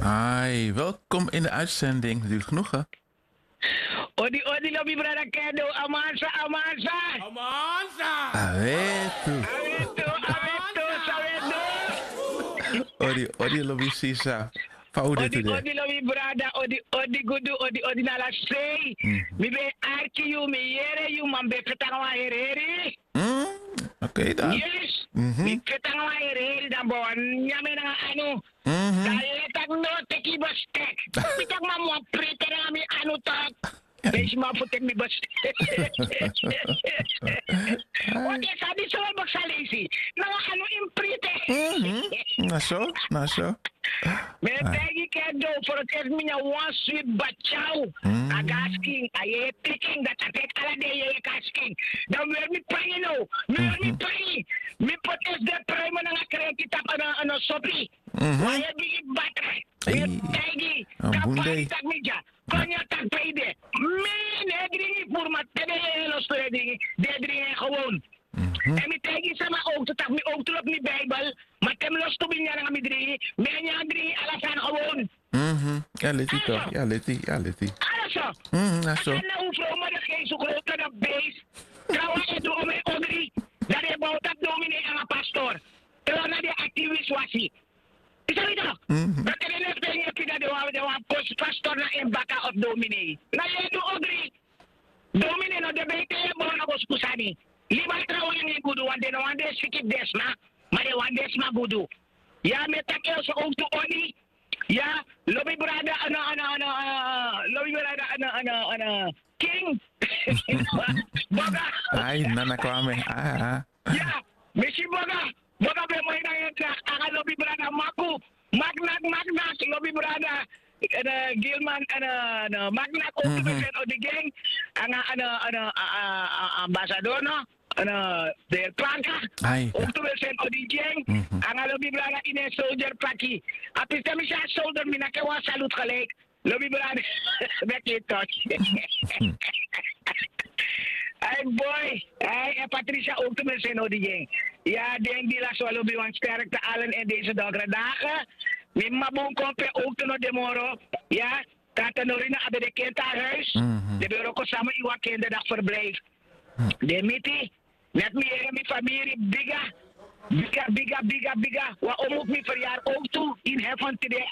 Hi, welkom in de uitzending. Natuurlijk genoegen. Odi lobby brada kendo amansa. Awetu. Aweto, sawedo. Odi lobby sisa. Paude today. Odi lobby brada, odi gudu, odi nala sei. Mi be arki you, mi yere you, man be ketangwa hereri. Oké dan. Yes. Mi ketangwa hereri dan bon nyame na anu. Dale tak no teki bastek. Mi tak mamwa prete na mi anu tak. Wees maar voor tegen mi bus. Oké, sabi zo magsalisi. Nou, ano imprite. Na zo. Me tegi kendo voor het eerst minha one sweet bachau. Agasking, aye picking dat atek ala de ye kasking. Dan weer mi prangi no. Mi prangi. Mi potes de prima na kreki tap ano sopi. Waya bigi batre. Me tegi. Kapali tak mija. Kanya tak peide. Mi negri voor ma tege los trading. De drinken gewoon. En mi tegi sama ook te tak mi ook te op mi Bijbel. Maar tem los to binya na mi drinken. Me nya drinken alasan gewoon. Ja, leti toch. Ja, leti. Alasan. Na zo. En nou vrouw maar dat geen zo grote dat beest. Trouwens, het doe me ogri. Dat je bouwt dat dominee aan een pastoor. Terwijl dat je activist was. Is dat niet toch? Dat je de neefje heb je dat de pastor na een baka of dominee. Nou, je doet ogri. Dominee no de bete je bouwt na bos kusani. Liba trouwens je niet goed want de no ande sikip desma. Maar de wan desma goed. Ja, met dat je zo ook te odi. Ja, lobby brada lobby brada king. Boga. Ay, nana kwame. Ja, misschien boga be mooi na yenta aga lobby brada maku. Magnak lobby brada Gilman Magnak ook te zijn op de gang. Ambassador no. De planka. Ook te zijn op die gang. Anga lobby brada in een soldier pakkie. Apista mi sa soldier mi na kewa salut gelijk. Lobby brada. Weg je toch. Hey boy, hey Patricia ook te zijn op die gang. Ja, denk die la zo lobby want sterkte allen in deze donkere dagen. Mi mabon kompe ook te no demoro. Ja, tata norina abe de kinderhuis. De bureau ko samen iwa kinderdag verblijf. De miti, net meer mijn familie biga. Wa omhoog mijn verjaar ook toe in heaven today.